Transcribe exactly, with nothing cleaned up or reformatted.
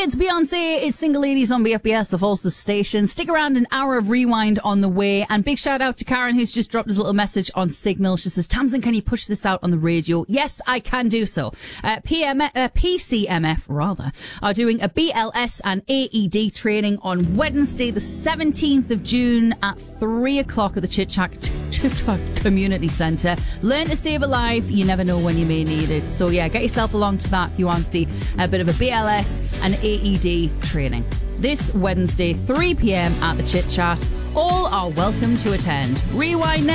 It's Beyonce, it's Single Ladies on B F B S, the False Station. Stick around, an hour of Rewind on the way. And big shout out to Karen, who's just dropped us a little message on Signal. She says, Tamsin, can you push this out on the radio? Yes, I can do so. Uh, P M, uh, P C M F, rather, are doing a B L S and A E D training on Wednesday, the seventeenth of June at three o'clock at the Chit Chat Community Centre. Learn to save a life. You never know when you may need it. So yeah, get yourself along to that if you want to see a bit of a B L S and A E D training. This Wednesday, three p.m. at the Chit Chat. All are welcome to attend. Rewind now.